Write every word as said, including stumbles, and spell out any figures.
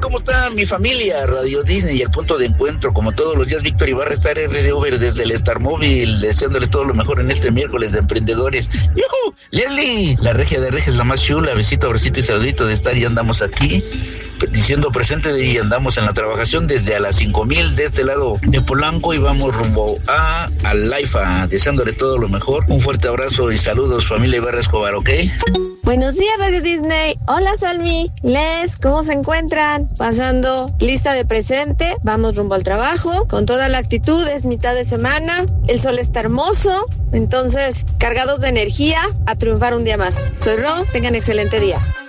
¿cómo está mi familia? Radio Disney y el punto de encuentro, como todos los días, Víctor Ibarra, Star R D Over desde el Star Móvil, deseándoles todo lo mejor en este miércoles de emprendedores. ¡Yuhu! Leslie, la regia de regias, la más chula, besito, abracito y saludito de Star, y andamos aquí, diciendo presente, y andamos en la trabajación desde a las cinco mil de este lado de Polanco, y vamos rumbo a, a Laifa, deseándoles todo lo mejor. Un fuerte abrazo y saludos, familia Ibarra Escobar, ¿ok? Buenos días, Radio Disney. Hola, Salmi, Les, ¿cómo se encuentran? Pasando lista de presente, vamos rumbo al trabajo, con toda la actitud, es mitad de semana, el sol está hermoso, entonces, cargados de energía, a triunfar un día más. Soy Ro, tengan excelente día.